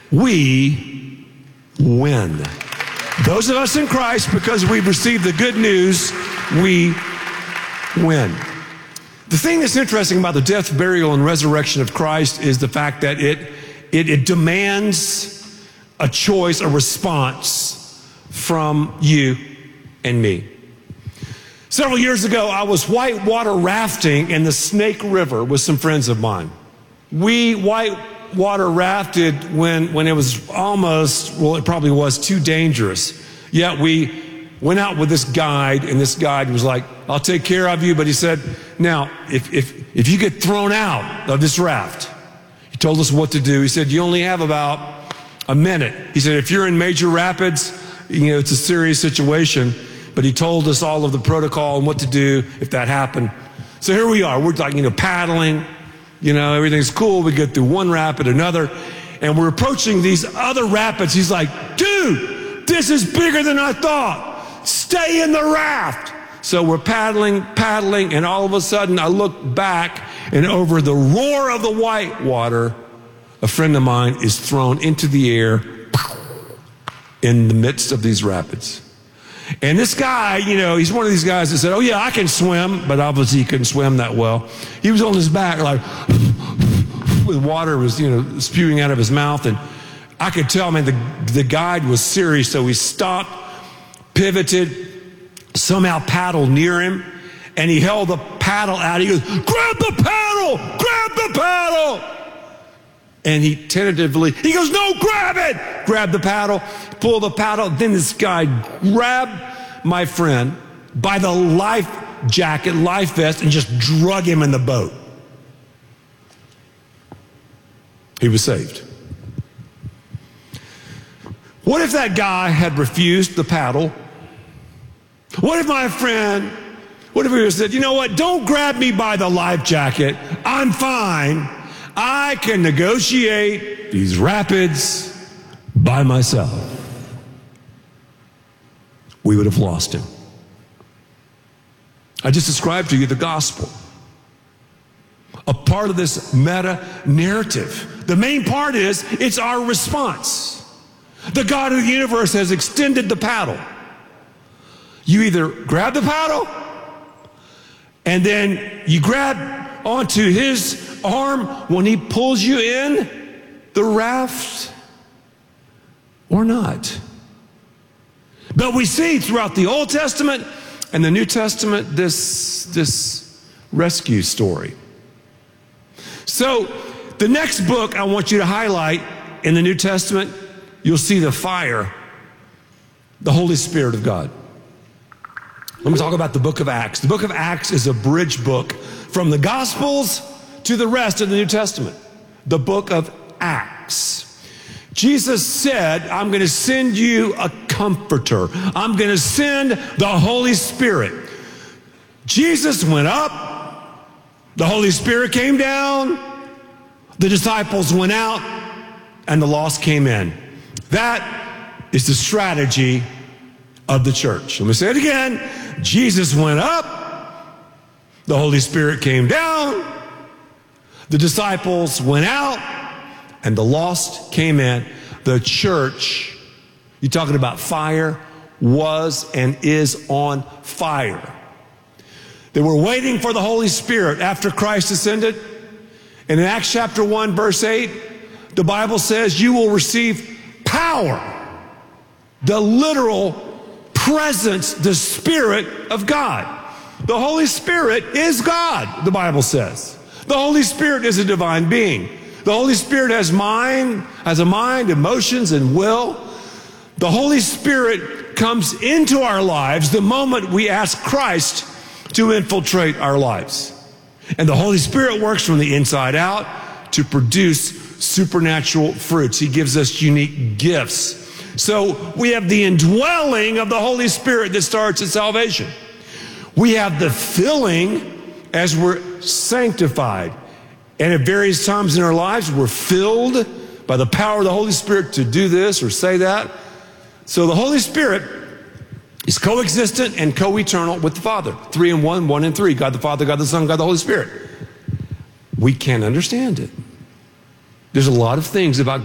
we win. Those of us in Christ, because we've received the good news, we win. The thing that's interesting about the death, burial, and resurrection of Christ is the fact that it demands a choice, a response from you and me. Several years ago, I was whitewater rafting in the Snake River with some friends of mine. We whitewater rafted when it was almost, well, it probably was too dangerous. Yet we went out with this guide, and this guide was like, I'll take care of you. But he said, now, if you get thrown out of this raft, he told us what to do. He said, you only have about a minute. He said, if you're in major rapids, it's a serious situation. But he told us all of the protocol and what to do if that happened. So here we are. We're like, paddling. Everything's cool. We get through one rapid, another. And we're approaching these other rapids. He's like, dude, this is bigger than I thought. Stay in the raft. So we're paddling, and all of a sudden I look back, and over the roar of the white water, a friend of mine is thrown into the air in the midst of these rapids. And this guy, he's one of these guys that said, oh yeah, I can swim, but obviously he couldn't swim that well. He was on his back like, with water was, spewing out of his mouth. And I could tell, man, the guide was serious. So he stopped, pivoted, somehow paddled near him, and he held the paddle out. He goes, grab the paddle, grab the paddle. And he tentatively, he goes, no, grab it. Grab the paddle, pull the paddle. Then this guy grabbed my friend by the life jacket, life vest, and just drug him in the boat. He was saved. What if that guy had refused the paddle? What if my friend, what if he said, you know what, don't grab me by the life jacket. I'm fine. I can negotiate these rapids by myself. We would have lost him. I just described to you the gospel. A part of this meta narrative. The main part is, it's our response. The God of the universe has extended the paddle. You either grab the paddle, and then you grab onto his arm when he pulls you in the raft, or not. But we see throughout the Old Testament and the New Testament this rescue story. So the next book I want you to highlight in the New Testament, you'll see the fire, the Holy Spirit of God. Let me talk about the book of Acts. The book of Acts is a bridge book from the Gospels to the rest of the New Testament. The book of Acts. Jesus said, I'm going to send you a comforter. I'm going to send the Holy Spirit. Jesus went up. The Holy Spirit came down. The disciples went out, and the lost came in. That is the strategy of the church. Let me say it again. Jesus went up. The Holy Spirit came down. The disciples went out, and the lost came in. The church, you're talking about fire, was and is on fire. They were waiting for the Holy Spirit after Christ ascended. And in Acts chapter 1, verse 8, the Bible says you will receive power. The literal presence, the Spirit of God. The Holy Spirit is God, the Bible says. The Holy Spirit is a divine being. The Holy Spirit has a mind, emotions, and will. The Holy Spirit comes into our lives the moment we ask Christ to infiltrate our lives. And the Holy Spirit works from the inside out to produce supernatural fruits. He gives us unique gifts. So we have the indwelling of the Holy Spirit that starts at salvation. We have the filling as we're sanctified. And at various times in our lives, we're filled by the power of the Holy Spirit to do this or say that. So the Holy Spirit is coexistent and co-eternal with the Father. 3 in 1, 1 in 3. God the Father, God the Son, God the Holy Spirit. We can't understand it. There's a lot of things about